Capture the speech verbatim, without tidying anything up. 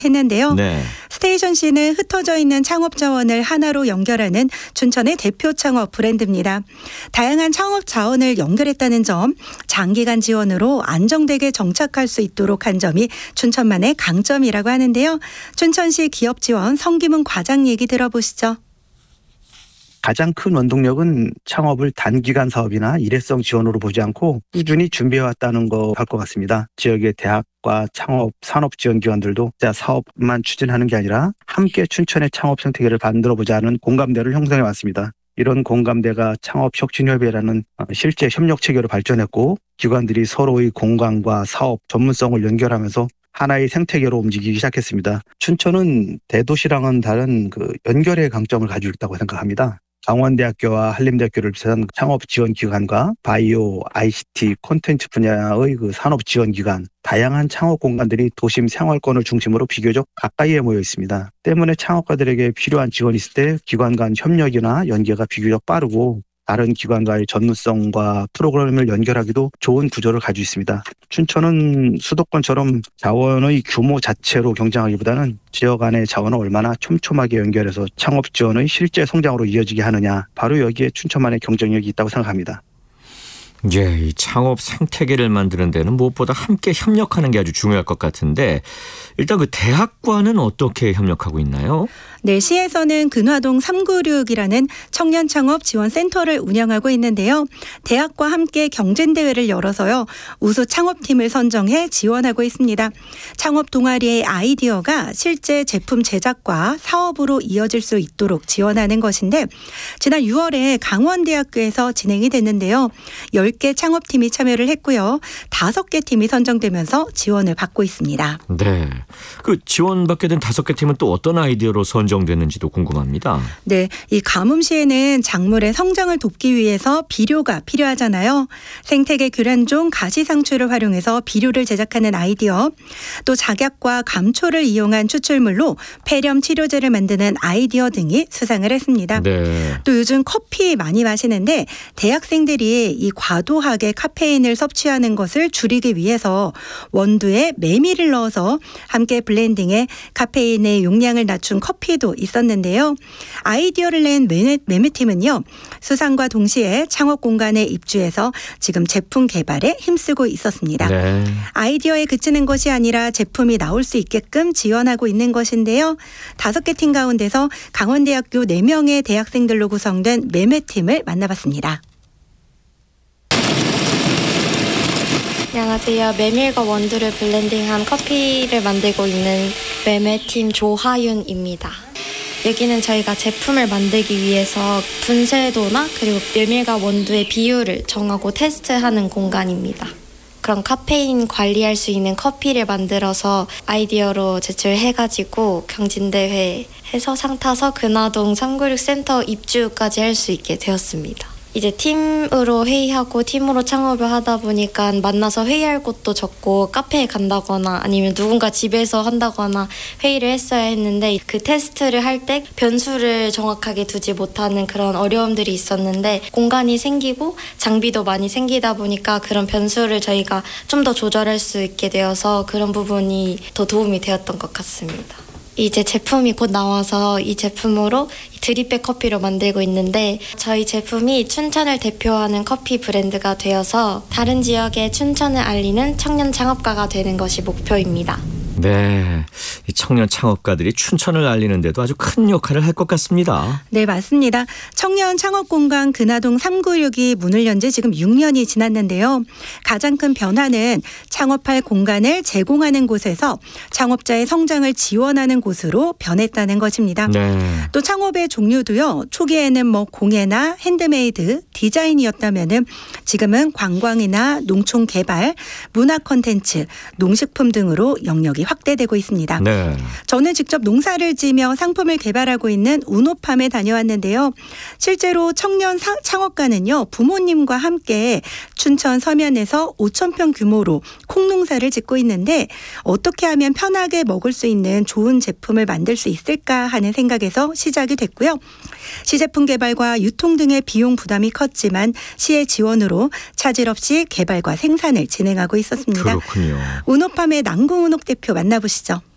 했는데요. 네. 스테이션 C는 흩어져 있는 창업 자원을 하나로 연결하는 춘천의 대표 창업 브랜드입니다. 다양한 창업 자원을 연결했다는 점, 장기간 지원으로 안정되게 정착할 수 있도록 한 점이 춘천만의 강점이라고 하는데요. 춘천시 기업지원 성기문 과장 얘기 들어보시죠. 가장 큰 원동력은 창업을 단기간 사업이나 일회성 지원으로 보지 않고 꾸준히 준비해왔다는 거 할 것 같습니다. 지역의 대학과 창업, 산업지원기관들도 사업만 추진하는 게 아니라 함께 춘천의 창업 생태계를 만들어보자 하는 공감대를 형성해왔습니다. 이런 공감대가 창업혁신협의회라는 실제 협력체계로 발전했고 기관들이 서로의 공간과 사업, 전문성을 연결하면서 하나의 생태계로 움직이기 시작했습니다. 춘천은 대도시랑은 다른 그 연결의 강점을 가지고 있다고 생각합니다. 강원대학교와 한림대학교를 비롯한 창업지원기관과 바이오, 아이씨티, 콘텐츠 분야의 그 산업지원기관, 다양한 창업 공간들이 도심 생활권을 중심으로 비교적 가까이에 모여 있습니다. 때문에 창업가들에게 필요한 지원이 있을 때 기관 간 협력이나 연계가 비교적 빠르고 다른 기관과의 전문성과 프로그램을 연결하기도 좋은 구조를 가지고 있습니다. 춘천은 수도권처럼 자원의 규모 자체로 경쟁하기보다는 지역 안의 자원을 얼마나 촘촘하게 연결해서 창업 지원의 실제 성장으로 이어지게 하느냐, 바로 여기에 춘천만의 경쟁력이 있다고 생각합니다. 예, 이 창업 생태계를 만드는 데는 무엇보다 함께 협력하는 게 아주 중요할 것 같은데 일단 그 대학과는 어떻게 협력하고 있나요? 네, 시에서는 근화동 삼구육이라는 청년 창업 지원 센터를 운영하고 있는데요. 대학과 함께 경쟁대회를 열어서요. 우수 창업팀을 선정해 지원하고 있습니다. 창업 동아리의 아이디어가 실제 제품 제작과 사업으로 이어질 수 있도록 지원하는 것인데 지난 유월에 강원대학교에서 진행이 됐는데요. 열 개 창업팀이 참여를 했고요. 다섯 개 팀이 선정되면서 지원을 받고 있습니다. 네, 그 지원받게 된 다섯 개 팀은 또 어떤 아이디어로 선정됐는지도 궁금합니다. 네, 이 가뭄시에는 작물의 성장을 돕기 위해서 비료가 필요하잖아요. 생태계 규란종 가시상추를 활용해서 비료를 제작하는 아이디어, 또 작약과 감초를 이용한 추출물로 폐렴 치료제를 만드는 아이디어 등이 수상을 했습니다. 네. 또 요즘 커피 많이 마시는데 대학생들이 이 과도하게 카페인을 섭취하는 것을 줄이기 위해서 원두에 메밀을 넣어서 함께 블렌딩해 카페인의 용량을 낮춘 커피도 있었는데요. 아이디어를 낸 매매팀은요. 수상과 동시에 창업 공간에 입주해서 지금 제품 개발에 힘쓰고 있었습니다. 네. 아이디어에 그치는 것이 아니라 제품이 나올 수 있게끔 지원하고 있는 것인데요. 다섯 개 팀 가운데서 강원대학교 네 명의 대학생들로 구성된 매매팀을 만나봤습니다. 안녕하세요. 메밀과 원두를 블렌딩한 커피를 만들고 있는 매매팀 조하윤입니다. 여기는 저희가 제품을 만들기 위해서 분쇄도나 그리고 메밀과 원두의 비율을 정하고 테스트하는 공간입니다. 그런 카페인 관리할 수 있는 커피를 만들어서 아이디어로 제출해가지고 경진대회 해서 상 타서 근화동 삼구육 센터 입주까지 할 수 있게 되었습니다. 이제 팀으로 회의하고 팀으로 창업을 하다 보니까 만나서 회의할 곳도 적고 카페에 간다거나 아니면 누군가 집에서 한다거나 회의를 했어야 했는데 그 테스트를 할 때 변수를 정확하게 두지 못하는 그런 어려움들이 있었는데 공간이 생기고 장비도 많이 생기다 보니까 그런 변수를 저희가 좀 더 조절할 수 있게 되어서 그런 부분이 더 도움이 되었던 것 같습니다. 이제 제품이 곧 나와서 이 제품으로 드립백 커피로 만들고 있는데 저희 제품이 춘천을 대표하는 커피 브랜드가 되어서 다른 지역에 춘천을 알리는 청년 창업가가 되는 것이 목표입니다. 네, 이 청년 창업가들이 춘천을 알리는 데도 아주 큰 역할을 할 것 같습니다. 네, 맞습니다. 청년 창업공간 근화동 삼구육이 문을 연 지 지금 육 년이 지났는데요. 가장 큰 변화는 창업할 공간을 제공하는 곳에서 창업자의 성장을 지원하는 곳으로 변했다는 것입니다. 네. 또 창업의 종류도요. 초기에는 뭐 공예나 핸드메이드, 디자인이었다면은 지금은 관광이나 농촌 개발, 문화 콘텐츠, 농식품 등으로 영역이 확대되고 있습니다. 네. 저는 직접 농사를 지으며 상품을 개발하고 있는 우노팜에 다녀왔는데요. 실제로 청년 사, 창업가는요. 부모님과 함께 춘천 서면에서 오천 평 규모로 콩농사를 짓고 있는데 어떻게 하면 편하게 먹을 수 있는 좋은 제품을 만들 수 있을까 하는 생각에서 시작이 됐고요. 시제품 개발과 유통 등의 비용 부담이 컸지만 시의 지원으로 차질 없이 개발과 생산을 진행하고 있었습니다. 그렇군요. 우노팜의 남궁은옥 대표 만나보시죠.